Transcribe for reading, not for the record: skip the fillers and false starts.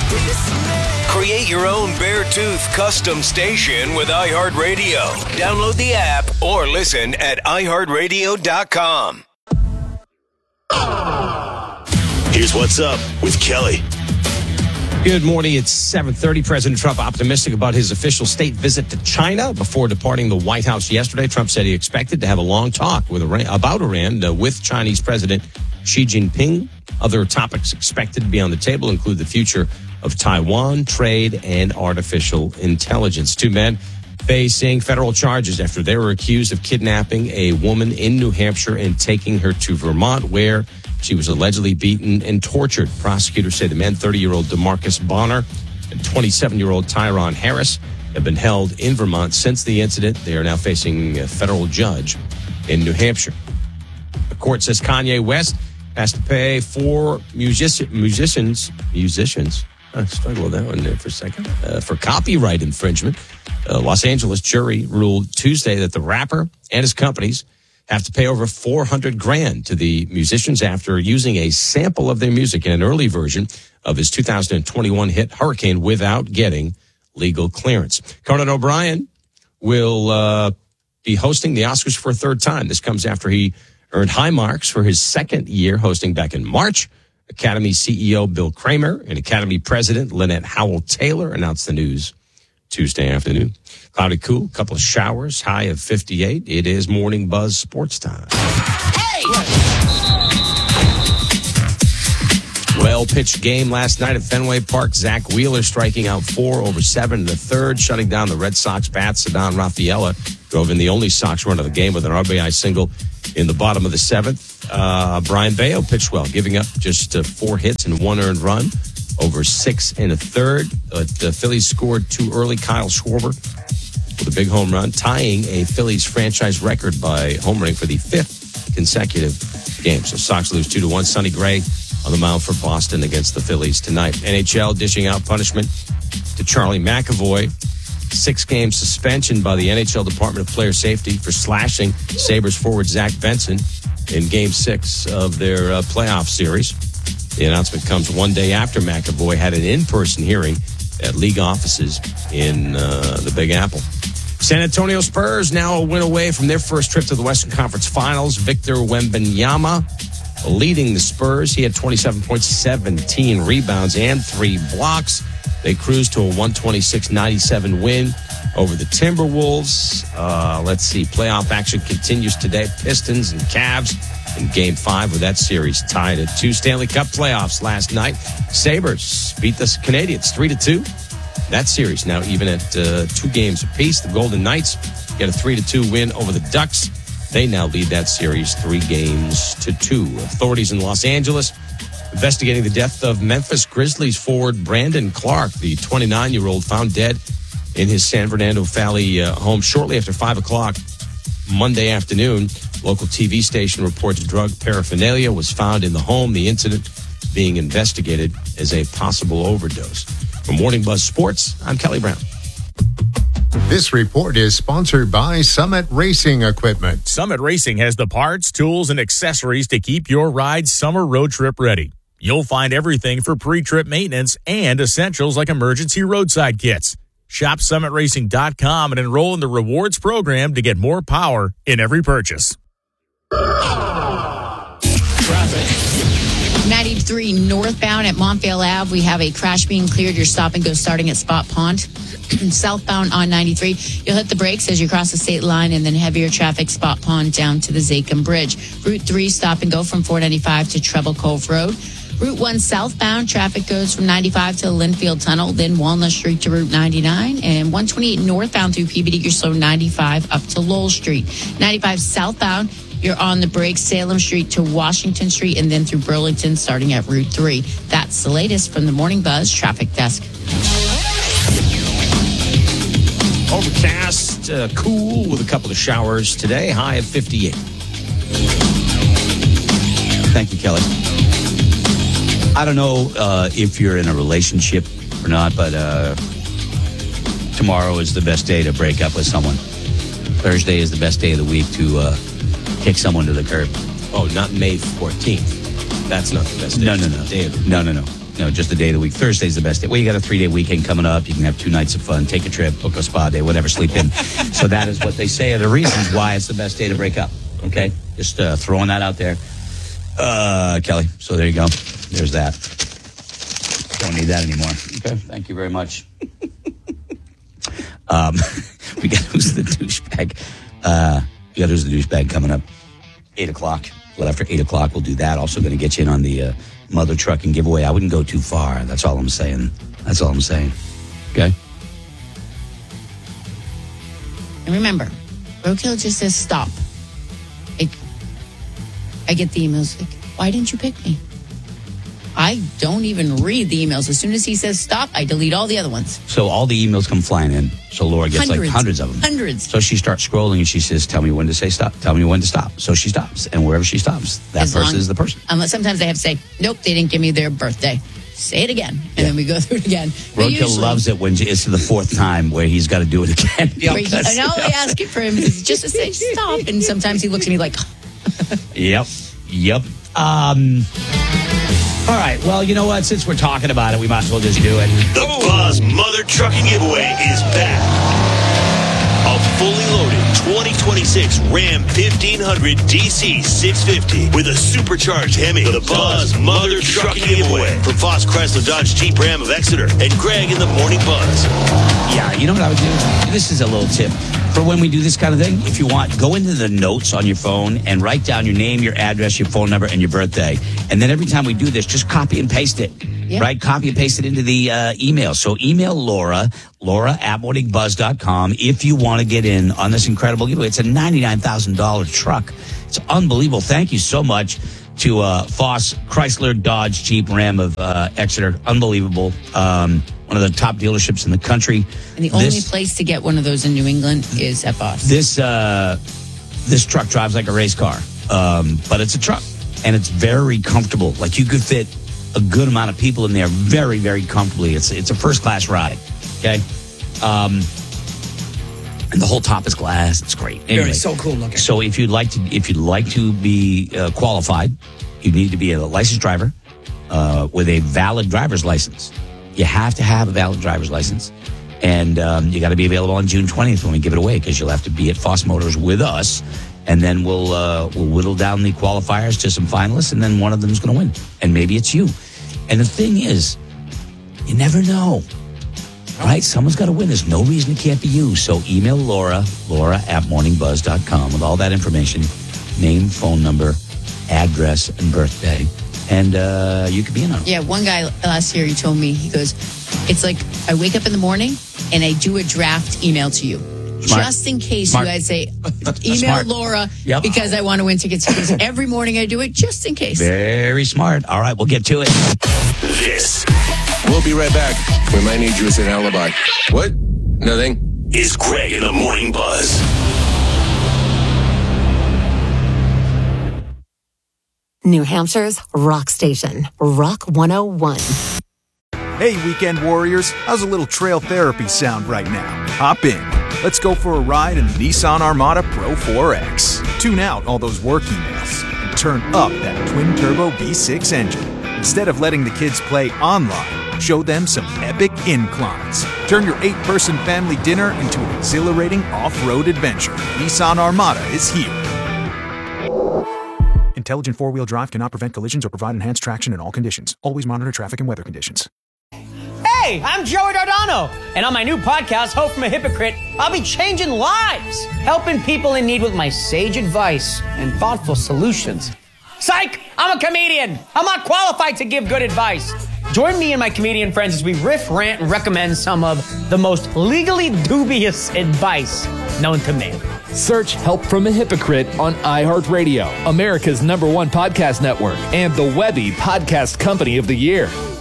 Create your own Beartooth custom station with iHeartRadio. Download the app or listen at iHeartRadio.com. Here's what's up with Kelly. Good morning. It's 7:30. President Trump optimistic about his official state visit to China. Before departing the White House yesterday, Trump said he expected to have a long talk with about Iran with Chinese President Xi Jinping. Other topics expected to be on the table include the future of Taiwan, trade, and artificial intelligence. Two men facing federal charges after they were accused of kidnapping a woman in New Hampshire and taking her to Vermont, where she was allegedly beaten and tortured. Prosecutors say the men, 30-year-old DeMarcus Bonner and 27-year-old Tyron Harris, have been held in Vermont since the incident. They are now facing a federal judge in New Hampshire. The court says Kanye West has to pay for musicians. I struggled with that one there for a second. For copyright infringement. Los Angeles jury ruled Tuesday that the rapper and his companies have to pay over $400,000 to the musicians after using a sample of their music in an early version of his 2021 hit Hurricane without getting legal clearance. Conan O'Brien will be hosting the Oscars for a third time. This comes after he earned high marks for his second year hosting back in March. Academy CEO Bill Kramer and Academy President Lynette Howell-Taylor announced the news Tuesday afternoon. Cloudy cool, couple of showers, high of 58. It is Morning Buzz Sports Time. Hey! Well-pitched game last night at Fenway Park. Zach Wheeler striking out 4 over 7 in the third, shutting down the Red Sox bat. Ceddanne Rafaela drove in the only Sox run of the game with an RBI single in the bottom of the seventh. Brian Bayo pitched well, giving up just 4 hits and 1 earned run over 6 in a third. The Phillies scored too early. Kyle Schwarber with a big home run, tying a Phillies franchise record by home running for the 5th consecutive game. So Sox lose 2-1. Sonny Gray on the mound for Boston against the Phillies tonight. NHL dishing out punishment to Charlie McAvoy. 6-game suspension by the NHL Department of Player Safety for slashing Sabres forward Zach Benson in Game 6 of their playoff series. The announcement comes one day after McAvoy had an in-person hearing at league offices in the Big Apple. San Antonio Spurs now a win away from their first trip to the Western Conference Finals. Victor Wembanyama leading the Spurs. He had 27 points, 17 rebounds, and 3 blocks. They cruised to a 126-97 win over the Timberwolves. Let's see. Playoff action continues today. Pistons and Cavs in Game 5 with that series tied at 2. Stanley Cup playoffs last night. Sabres beat the Canadiens 3-2. That series now even at 2 games apiece. The Golden Knights get a 3-2 win over the Ducks. They now lead that series 3-2. Authorities in Los Angeles investigating the death of Memphis Grizzlies forward Brandon Clark, the 29-year-old found dead in his San Fernando Valley home shortly after 5 o'clock Monday afternoon. Local TV station reports drug paraphernalia was found in the home. The incident being investigated as a possible overdose. For Morning Buzz Sports, I'm Kelly Brown. This report is sponsored by Summit Racing Equipment. Summit Racing has the parts, tools, and accessories to keep your ride summer road trip ready. You'll find everything for pre-trip maintenance and essentials like emergency roadside kits. Shop summitracing.com and enroll in the rewards program to get more power in every purchase. Traffic. 93 northbound at Montvale Ave. We have a crash being cleared. Your stop and go starting at Spot Pond. Southbound on 93. You'll hit the brakes as you cross the state line, and then heavier traffic Spot Pond down to the Zakim Bridge. Route 3 stop and go from 495 to Treble Cove Road. Route 1 southbound, traffic goes from 95 to the Linfield Tunnel, then Walnut Street to Route 99, and 128 northbound through PBD, you're slow 95 up to Lowell Street. 95 southbound, you're on the brakes, Salem Street to Washington Street, and then through Burlington, starting at Route 3. That's the latest from the Morning Buzz Traffic Desk. Overcast, cool with a couple of showers today, high of 58. Thank you, Kelly. I don't know if you're in a relationship or not, but tomorrow is the best day to break up with someone. Thursday is the best day of the week to kick someone to the curb. Oh, not May 14th. That's not the best day. No. just a day of the week. Thursday's the best day. Well, you got a 3-day weekend coming up. You can have 2 nights of fun, take a trip, book a spa day, whatever, sleep in. So that is what they say are the reasons why it's the best day to break up. Okay? Just throwing that out there. Kelly. So there you go. There's that. Don't need that anymore. Okay. Thank you very much. We got Who's the Douchebag. We got Who's the Douchebag coming up. 8 o'clock. Well, after 8 o'clock, we'll do that. Also going to get you in on the Mother Trucking giveaway. I wouldn't go too far. That's all I'm saying. Okay? And remember, Roadkill just says stop. I get the emails like, why didn't you pick me? I don't even read the emails. As soon as he says stop, I delete all the other ones. So all the emails come flying in. So Laura gets hundreds of them. Hundreds. So she starts scrolling and she says, tell me when to say stop. Tell me when to stop. So she stops. And wherever she stops, that person is the person. Unless sometimes they have to say, nope, they didn't give me their birthday. Say it again. And then we go through it again. Roadkill loves it when it's the 4th time where he's got to do it again. And all I ask it for him is just to say stop. And sometimes he looks at me like... Yep. All right. Well, you know what? Since we're talking about it, we might as well just do it. The Buzz Mother Trucking Giveaway is back. A fully loaded 2026 Ram 1500 DC 650 with a supercharged Hemi. The Buzz Mother Trucking Giveaway from Foss Chrysler Dodge Jeep Ram of Exeter and Greg in the Morning Buzz. Yeah, you know what I would do? This is a little tip. For when we do this kind of thing, if you want, go into the notes on your phone and write down your name, your address, your phone number, and your birthday. And then every time we do this, just copy and paste it. Yeah. Right? Copy and paste it into the email. So email Laura at morningbuzz.com if you want to get in on this incredible giveaway. It's a $99,000 truck. It's unbelievable. Thank you so much to Foss Chrysler Dodge Jeep Ram of Exeter. Unbelievable. One of the top dealerships in the country. And the only place to get one of those in New England is at Foss. This truck drives like a race car, but it's a truck, and it's very comfortable. Like, you could fit a good amount of people in there very, very comfortably. It's a first-class ride, okay? And the whole top is glass. It's great. Anyway, so cool looking. So if you'd like to be qualified, you need to be a licensed driver with a valid driver's license. You have to have a valid driver's license. And you got to be available on June 20th when we give it away, because you'll have to be at Foss Motors with us. And then we'll whittle down the qualifiers to some finalists, and then one of them is going to win. And maybe it's you. And the thing is, you never know. Right? Someone's got to win. There's no reason it can't be you. So email Laura at morningbuzz.com with all that information, name, phone number, address, and birthday. And you could be in on it. Yeah, one guy last year, he told me, he goes, it's like I wake up in the morning and I do a draft email to you. Smart. Just in case you guys say, email Laura because I want to win tickets. Because every morning I do it just in case. Very smart. All right, we'll get to it. This We'll be right back. We might need you as an alibi. What? Nothing. Is Greg in the Morning Buzz. New Hampshire's rock station, Rock 101. Hey, weekend warriors, how's a little trail therapy sound right now? Hop in. Let's go for a ride in the Nissan Armada Pro 4X. Tune out all those work emails and turn up that twin-turbo V6 engine. Instead of letting the kids play online, show them some epic inclines. Turn your 8-person family dinner into an exhilarating off-road adventure. Nissan Armada is here. Intelligent four-wheel drive cannot prevent collisions or provide enhanced traction in all conditions. Always monitor traffic and weather conditions. Hey, I'm Joey Dardano, and on my new podcast, Hope from a Hypocrite, I'll be changing lives, helping people in need with my sage advice and thoughtful solutions. Psych! I'm a comedian. I'm not qualified to give good advice. Join me and my comedian friends as we riff, rant, and recommend some of the most legally dubious advice known to man. Search Help from a Hypocrite on iHeartRadio, America's #1 podcast network, and the Webby Podcast Company of the Year.